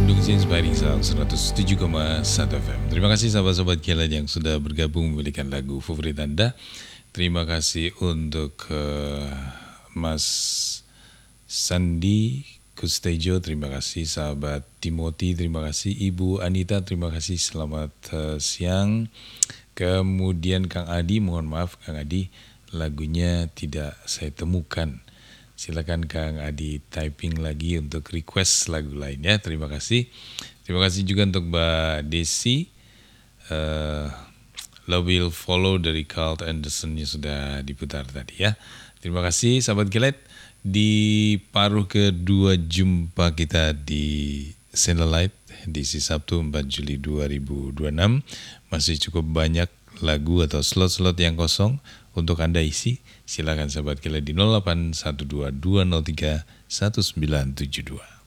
Produksi Inspiring Sound 107,1 FM. Terima kasih sahabat-sahabat Kialan yang sudah bergabung memilihkan lagu favorit Anda. Terima kasih untuk Mas Sandi Kustejo, terima kasih sahabat Timothy, terima kasih Ibu Anita, terima kasih, selamat siang. Kemudian Kang Adi, mohon maaf Kang Adi, lagunya tidak saya temukan. Silakan Kang Adi typing lagi untuk request lagu lainnya. Terima kasih. Terima kasih juga untuk Mbak Desi. Love Will Follow dari Carl Anderson-nya sudah diputar tadi ya. Terima kasih sahabat Kilat. Di paruh kedua jumpa kita di Light di Sabtu 4 Juli 2026. Masih cukup banyak lagu atau slot-slot yang kosong untuk Anda isi. Silakan sahabat Kilat di 0812 203 1972.